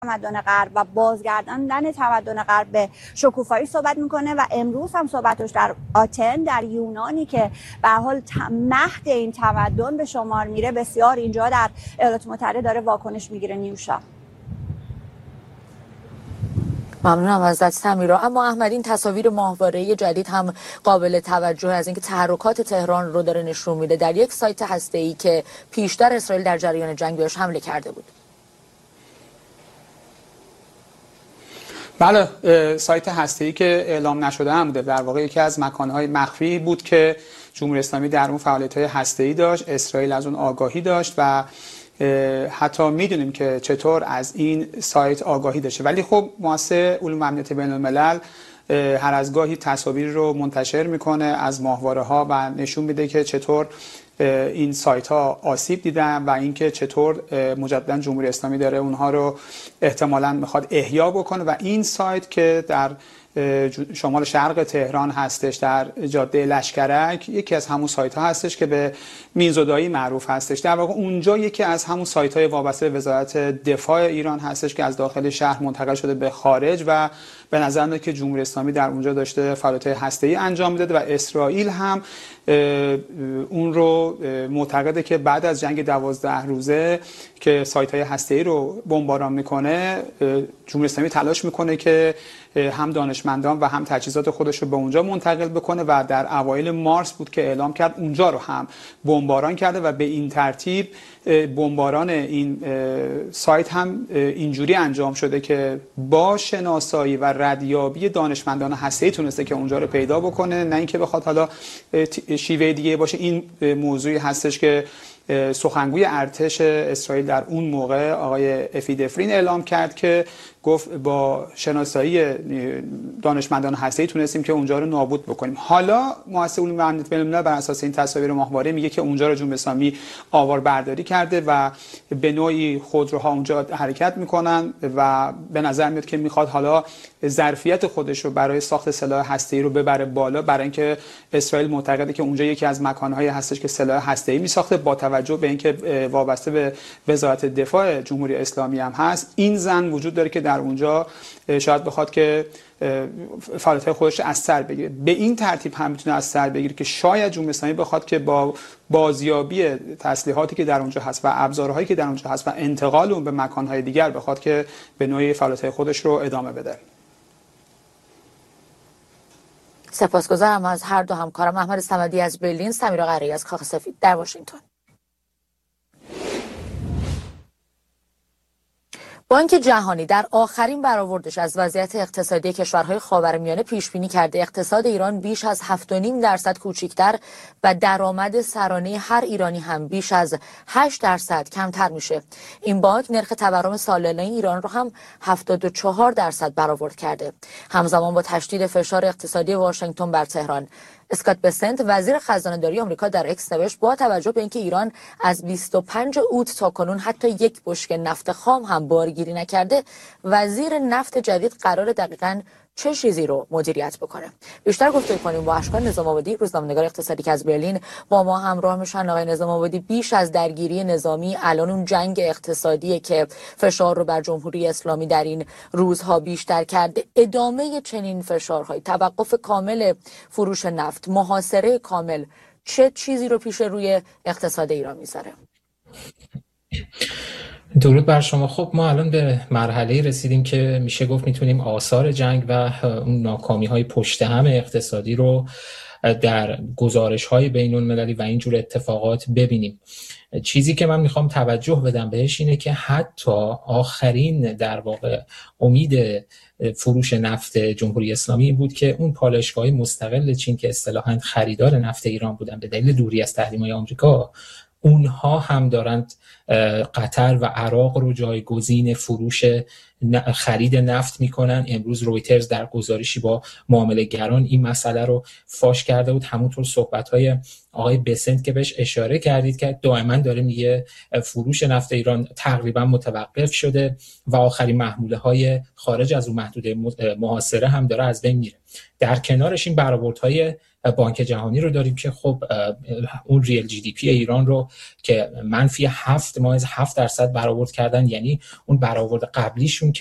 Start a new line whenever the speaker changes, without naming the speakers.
تمدن غرب و بازگرداندن تمدن غرب به شکوفایی صحبت میکنه و امروز هم صحبتش در آتن در یونانی که به حال مهد این تمدن به شمار میره بسیار اینجا در ایالات متحده داره واکنش میگیره. نیوشا.
ممنونم ازت سمیرا. اما احمد، این تصاویر ماهواره جدید هم قابل توجه از اینکه تحرکات تهران رو داره نشون میده در یک سایت هسته‌ای که پیشتر اسرائیل در جریان جنگ بهش حمله کرده بود.
بله، سایت هسته‌ای که اعلام نشده هم بوده، در واقع یکی از مکان‌های مخفی بود که جمهوری اسلامی در اون فعالیت‌های هسته‌ای داشت، اسرائیل از اون آگاهی داشت و حتی میدونیم که چطور از این سایت آگاهی داشته. ولی خب مؤسسه علوم امنیت بین‌الملل هر از گاهی تصاویر رو منتشر میکنه از ماهواره‌ها و نشون میده که چطور این سایت ها آسیب دیدن و اینکه چطور مجددا جمهوری اسلامی داره اونها رو احتمالاً میخواد احیا بکنه. و این سایت که در شمال شرق تهران هستش در جاده لشکرک، یکی از همون سایت ها هستش که به میرزادایی معروف هستش. در واقع اونجا یکی از همون سایت های وابسته به وزارت دفاع ایران هستش که از داخل شهر منتقل شده به خارج و به نظر میاد که جمهوری اسلامی در اونجا داشته فعالیت‌های هسته‌ای انجام میداده و اسرائیل هم اون رو معتقده که بعد از جنگ 12 روزه که سایت‌های هسته‌ای رو بمباران میکنه، جمهوری اسلامی تلاش میکنه که هم دانشمندان و هم تجهیزات خودش رو به اونجا منتقل بکنه و در اوایل مارس بود که اعلام کرد اونجا رو هم بمباران کرده و به این ترتیب بمباران این سایت هم اینجوری انجام شده که با شناسایی و ردیابی دانشمندان هسته‌ای تونسته که اونجا رو پیدا بکنه، نه اینکه بخواد حالا شیوه دیگه باشه. این موضوعی هستش که سخنگوی ارتش اسرائیل در اون موقع آقای افی دفرین اعلام کرد که گفت با شناسایی دانشمندان هسته‌ای تونستیم که اونجا رو نابود بکنیم. حالا مؤسسه علوم امنیت بین‌الملل بر اساس این تصاویر ماهواره میگه که اونجا رو جمهوری اسلامی آواربرداری کرده و به نوعی خودروها اونجا حرکت میکنن و به نظر میاد که میخواد حالا ظرفیت خودش رو برای ساخت سلاح هسته‌ای رو ببره بالا، برای اینکه اسرائیل معتقده که اونجا یکی از مکان‌های هستش که سلاح هسته‌ای میساخته. با توجه به اینکه وابسته به وزارت دفاع جمهوری اسلامی هم هست، این زن وجود داره که در اونجا شاید بخواد که فعالیت‌های خودش از سر بگیره. به این ترتیب هم میتونه از سر بگیره که شاید جمهوری اسلامی بخواد که با بازیابی تسلیحاتی که در اونجا هست و ابزارهایی که در اونجا هست و انتقال اون به مکان‌های دیگر بخواد که به نوعی فعالیت‌های خودش رو ادامه بده.
سپاسگزارم از هر دو همکارم، احمد صمدی از برلین، سمیرا قره‌ای از کاخ سفید در واشنگتن. بانک جهانی در آخرین برآوردش از وضعیت اقتصادی کشورهای خاورمیانه پیش بینی کرده اقتصاد ایران بیش از 7.5% کوچکتر و درآمد سرانه هر ایرانی هم بیش از 8% کمتر میشه. این بانک نرخ تورم سالانه ایران رو هم 74% برآورد کرده. همزمان با تشدید فشار اقتصادی واشنگتن بر تهران، اسکات بسنت وزیر خزانه‌داری آمریکا در اکس نوشت با توجه به اینکه ایران از 25 اوت تا کنون حتی یک بشکه نفت خام هم بارگیری نکرده، وزیر نفت جدید قرار دقیقاً چه چیزی رو مدیریت بکنه؟ بیشتر گفتگو کنیم با اشکان نظام آبادی، روزنامه‌نگار اقتصادی که از برلین با ما همراه میشن. آقای نظام آبادی، بیش از درگیری نظامی الان اون جنگ اقتصادیه که فشار رو بر جمهوری اسلامی در این روزها بیشتر کرده. ادامه چنین فشارهای، توقف کامل فروش نفت، محاصره کامل، چه چیزی رو پیش روی اقتصاد ایران میذاره؟
درود بر شما. خب ما الان به مرحله رسیدیم که میشه گفت میتونیم آثار جنگ و اون ناکامی‌های پشت هم اقتصادی رو در گزارش‌های بین‌المللی و اینجور اتفاقات ببینیم. چیزی که من میخوام توجه بدم بهش اینه که حتی آخرین در واقع امید فروش نفت جمهوری اسلامی بود که اون پالایشگاه‌های مستقل چین که اصطلاحاً خریدار نفت ایران بودن به دلیل دوری از تحریم‌های آمریکا، اونها هم دارند قطر و عراق رو جایگزین فروش خرید نفت میکنن. امروز رویترز در گزارشی با معامله‌گران این مسئله رو فاش کرده بود. همونطور صحبت‌های آقای بسنت که بهش اشاره کردید که دائما داره میگه فروش نفت ایران تقریبا متوقف شده و آخرین محموله‌های خارج از اون محدوده محاصره هم داره از بین میره. در کنارش این برآوردهای بانک جهانی رو داریم که خب اون ریل جی دی پی ایران رو که -7 برآورد کردن، یعنی اون برآورد قبلیشون